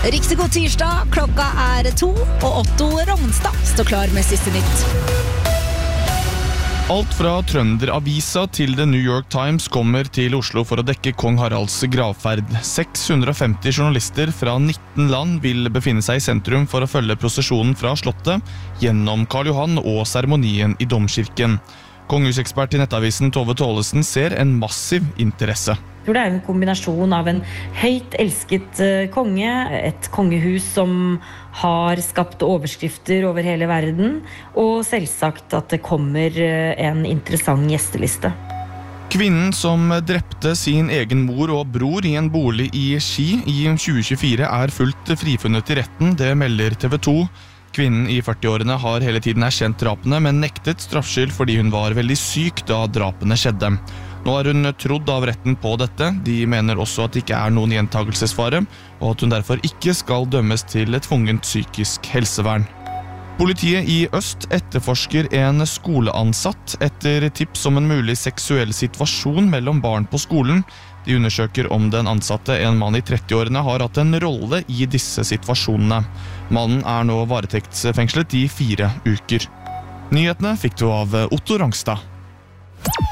Riktig god tirsdag, klokka 2, og Otto Rognstad står klar med siste nytt. Alt fra Trønderavisa til The New York Times kommer til Oslo for å dekke kong Haralds gravferd. 650 journalister fra 19 land vil befinne seg i sentrum for å følge prosesjonen fra slottet gjennom Karl Johan og seremonien i domkirken. Kongehusekspert i Nettavisen Tove Tålesen ser en massiv interesse. Jeg tror det en kombinasjon av en høyt elsket konge, et kongehus som har skapt overskrifter over hele verden, og selvsagt at det kommer en interessant gjesteliste. Kvinnen som drepte sin egen mor og bror i en bolig i Ski i 2024 fullt frifunnet i retten, det melder TV 2. Kvinnen i 40-årene har hele tiden erkjent drapene, men nektet straffskyld fordi hun var veldig syk da drapene skjedde. Nå hun trodd av retten på dette. De mener også at det ikke noen gjentagelsesfare, og at hun derfor ikke skal dømmes til et tvungent psykisk helsevern. Politiet i Øst etterforsker en skoleansatt etter tips om en mulig seksuell situasjon mellom barn på skolen. De undersøker om den ansatte, en mann i 30-årene, har hatt en rolle i disse situasjonene. Mannen nå varetektsfengslet i 4 uker. Nyhetene fikk du av Otto Rognstad.